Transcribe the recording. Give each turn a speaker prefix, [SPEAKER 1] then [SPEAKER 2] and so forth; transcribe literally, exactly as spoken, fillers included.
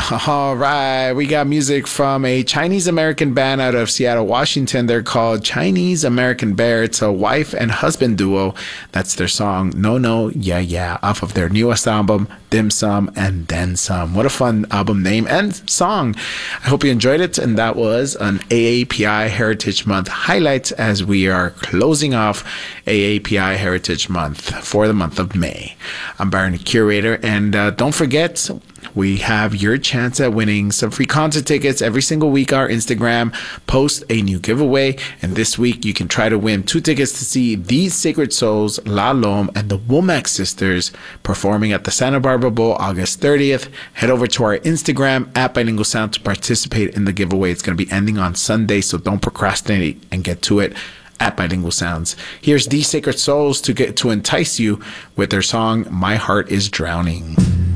[SPEAKER 1] All right, we got music from a Chinese American band out of Seattle, Washington. They're called Chinese American Bear. It's a wife and husband duo. That's their song No No Yeah Yeah off of their newest album, Dim Sum and Then Some. What a fun album name and song. I hope you enjoyed it. And that was an A A P I Heritage Month highlight as we are closing off A A P I Heritage Month for the month of May. I'm Byron, the curator, and uh, don't forget, we have your chance at winning some free concert tickets every single week. Our Instagram posts a new giveaway, and this week you can try to win two tickets to see These Sacred Souls, La Lome, and the Womack Sisters performing at the Santa Barbara Bowl August thirtieth. Head over to our Instagram at Bilingual Sound to participate in the giveaway. It's going to be ending on Sunday, so don't procrastinate and get to it at Bilingual Sounds. Here's These Sacred Souls to get to entice you with their song My Heart is Drowning.